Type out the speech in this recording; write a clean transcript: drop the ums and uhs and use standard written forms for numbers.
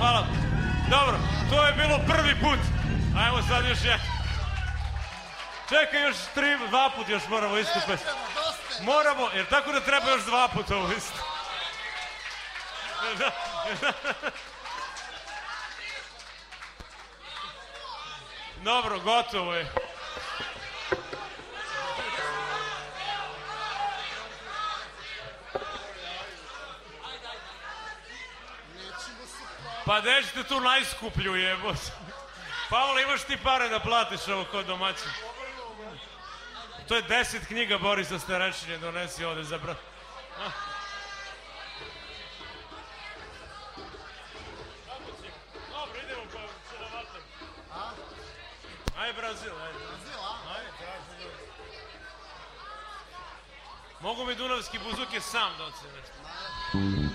hvala. Dobro, to je bilo prvi put. Ajmo sad još jedan. Čekaj, još dva put još moramo istupati. Moramo, jer tako da treba još 2 puta ovo isto. Dobro, gotovo je. Pa nećete tu najskuplju jebot. Pavle, imaš ti pare da platiš ovo kod domaćin? To je 10 knjiga Borisa Starečinje, donesi ovde za brat. Dobro, idemo pa se navatam. Ajde Brazil, ajde. Mogu mi dunavski buzuke sam da ocene nešto.